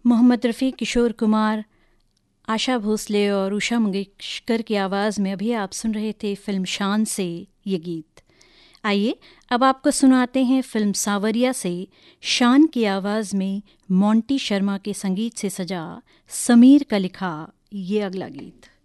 मोहम्मद रफ़ी, किशोर कुमार, आशा भोसले और उषा मंगेशकर की आवाज़ में अभी आप सुन रहे थे फिल्म शान से ये गीत। आइए अब आपको सुनाते हैं फिल्म सांवरिया से शान की आवाज़ में मोंटी शर्मा के संगीत से सजा समीर का लिखा ये अगला गीत।